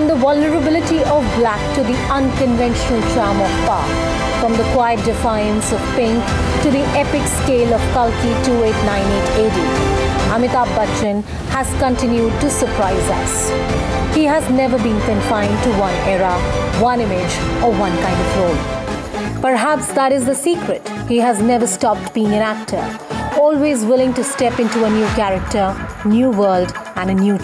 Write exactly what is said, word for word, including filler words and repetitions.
From the vulnerability of black to the unconventional charm of power, from the quiet defiance of Pink to the epic scale of Kalki twenty-eight ninety-eight A D, Amitabh Bachchan has continued to surprise us. He has never been confined to one era, one image, or one kind of role. Perhaps that is the secret. He has never stopped being an actor, always willing to step into a new character, new world, and a new